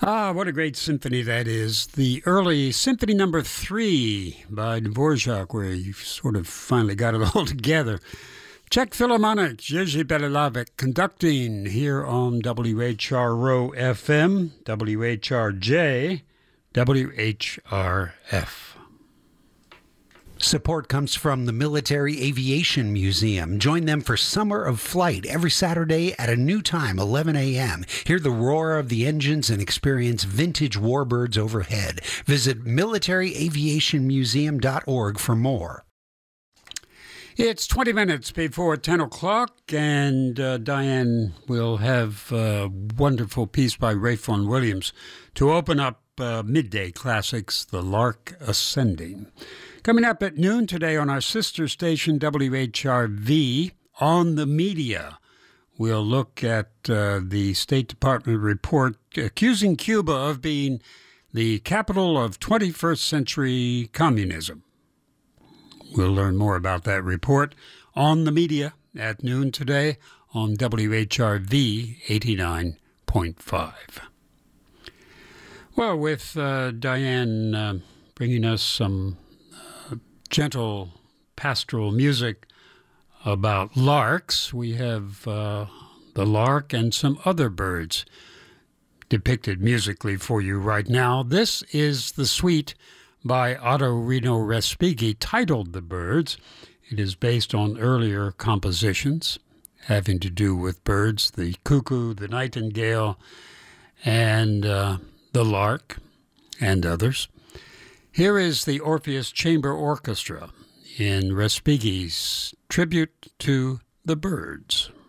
Ah, what a great symphony that is. The early Symphony Number 3 by Dvorak, where you sort of finally got it all together. Czech Philharmonic, Jerzy Belilavek conducting here on WHRO FM, WHRJ, WHRF. Support comes from the Military Aviation Museum. Join them for Summer of Flight every Saturday at a new time, 11 a.m. Hear the roar of the engines and experience vintage warbirds overhead. Visit militaryaviationmuseum.org for more. It's 20 minutes before 10 o'clock, and Diane will have a wonderful piece by Ralph Vaughan Williams to open up Midday Classics, The Lark Ascending. Coming up at noon today on our sister station, WHRV, On the Media, we'll look at the State Department report accusing Cuba of being the capital of 21st century communism. We'll learn more about that report on the media at noon today on WHRV 89.5. Well, with Diane bringing us some gentle pastoral music about larks, we have the lark and some other birds depicted musically for you right now. This is the suite by Ottorino Respighi titled The Birds. It is based on earlier compositions having to do with birds, the cuckoo, the nightingale, and the lark, and others. Here is the Orpheus Chamber Orchestra in Respighi's tribute to the birds.